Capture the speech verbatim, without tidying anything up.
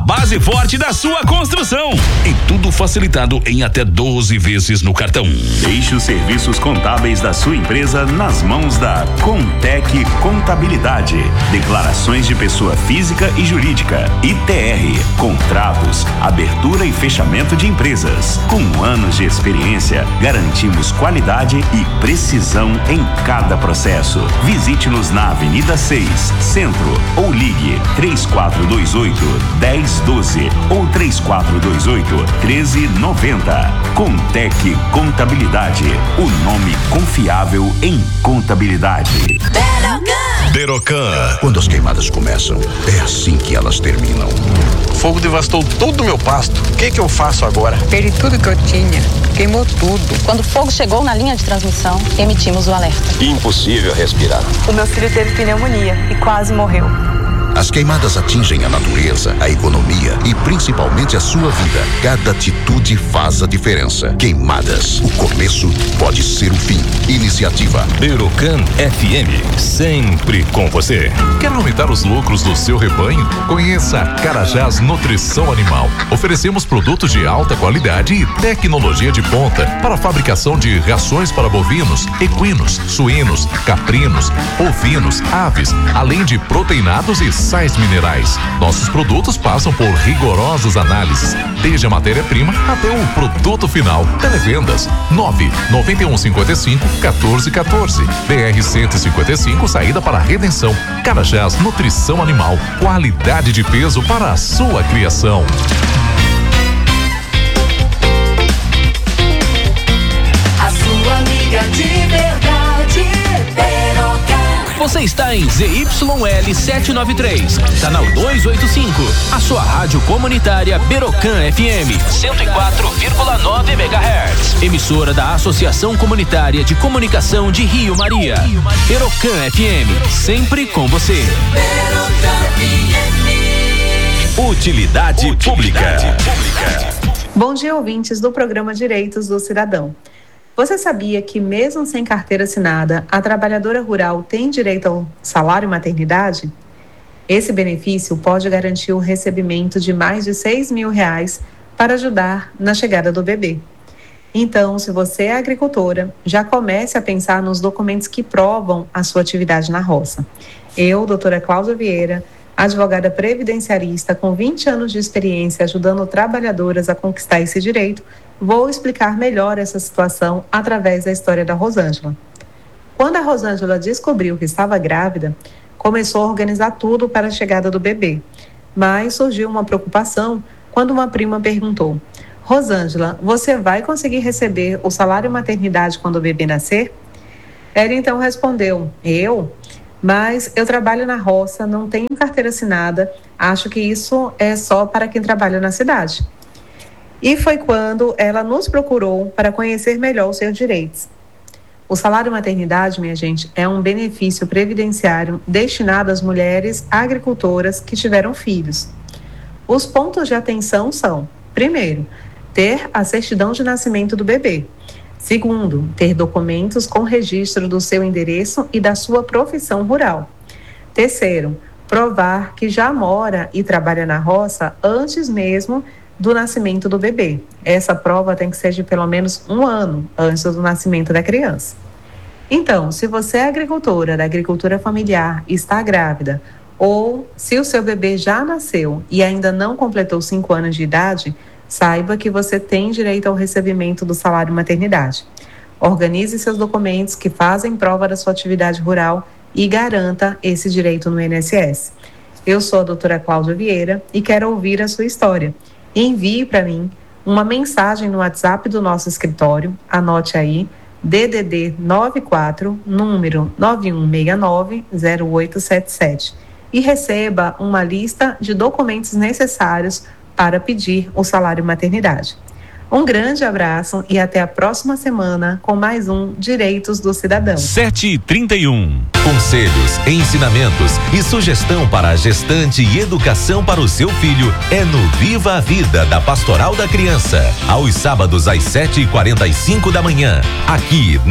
base forte da sua construção. E tudo facilitado em até doze vezes no cartão. Deixe os serviços contábeis da sua empresa nas mãos da Contec Contabilidade. Declarações de pessoa física e jurídica, I T R, contratos, abertura e fechamento de empresas. Com anos de experiência, garantimos qualidade e precisão em cada processo. Visite-nos na Avenida seis, Centro, ou ligue três quatro dois oito, um zero um dois ou três quatro dois oito, um três nove zero. Contec Contabilidade, o nome confiável em contabilidade. Berocan. Quando as queimadas começam, é assim que elas terminam. O fogo devastou todo o meu pasto. O que que eu faço agora? Perdi tudo que eu tinha. Queimou tudo. Quando o fogo chegou na linha de transmissão, emitimos o alerta. Impossível respirar. O meu filho teve pneumonia e quase morreu. As queimadas atingem a natureza, a economia e principalmente a sua vida. Cada atitude faz a diferença. Queimadas, o começo pode ser o fim. Iniciativa Berocan F M, sempre com você. Quer aumentar os lucros do seu rebanho? Conheça a Carajás Nutrição Animal. Oferecemos produtos de alta qualidade e tecnologia de ponta para a fabricação de rações para bovinos, equinos, suínos, caprinos, ovinos, aves, além de proteinados e sais minerais. Nossos produtos passam por rigorosas análises, desde a matéria-prima até o produto final. Televendas nove nove um cinco cinco um quatro um quatro. B R cento e cinquenta e cinco, saída para a Redenção. Carajás Nutrição Animal, qualidade de peso para a sua criação. A sua amiga de verdade, Berocan. Você está em Z Y L setecentos e noventa e três, canal duzentos e oitenta e cinco, a sua rádio comunitária Berocan F M, cento e quatro vírgula nove megahertz, emissora da Associação Comunitária de Comunicação de Rio Maria. Berocan F M, sempre com você. Utilidade, Utilidade pública. pública. Bom dia, ouvintes do programa Direitos do Cidadão. Você sabia que, mesmo sem carteira assinada, a trabalhadora rural tem direito ao salário maternidade? Esse benefício pode garantir o recebimento de mais de seis mil reais para ajudar na chegada do bebê. Então, se você é agricultora, já comece a pensar nos documentos que provam a sua atividade na roça. Eu, doutora Cláudia Vieira, advogada previdenciarista com vinte anos de experiência ajudando trabalhadoras a conquistar esse direito, vou explicar melhor essa situação através da história da Rosângela. Quando a Rosângela descobriu que estava grávida, começou a organizar tudo para a chegada do bebê. Mas surgiu uma preocupação quando uma prima perguntou: Rosângela, você vai conseguir receber o salário maternidade quando o bebê nascer? Ela então respondeu: eu? Mas eu trabalho na roça, não tenho carteira assinada, acho que isso é só para quem trabalha na cidade. E foi quando ela nos procurou para conhecer melhor os seus direitos. O salário maternidade, minha gente, é um benefício previdenciário destinado às mulheres agricultoras que tiveram filhos. Os pontos de atenção são: primeiro, ter a certidão de nascimento do bebê. Segundo, ter documentos com registro do seu endereço e da sua profissão rural. Terceiro, provar que já mora e trabalha na roça antes mesmo do nascimento do bebê. Essa prova tem que ser de pelo menos um ano antes do nascimento da criança. Então, se você é agricultora da agricultura familiar e está grávida, ou se o seu bebê já nasceu e ainda não completou cinco anos de idade, saiba que você tem direito ao recebimento do salário maternidade. Organize seus documentos que fazem prova da sua atividade rural e garanta esse direito no I N S S. Eu sou a doutora Cláudia Vieira e quero ouvir a sua história. Envie para mim uma mensagem no WhatsApp do nosso escritório, anote aí, D D D nove quatro, número nove um seis nove zero oito sete sete, e receba uma lista de documentos necessários para pedir o salário maternidade. Um grande abraço e até a próxima semana com mais um Direitos do Cidadão. sete e trinta e um. Conselhos, ensinamentos e sugestão para a gestante e educação para o seu filho é no Viva a Vida da Pastoral da Criança, aos sábados às sete e quarenta e cinco da manhã, aqui na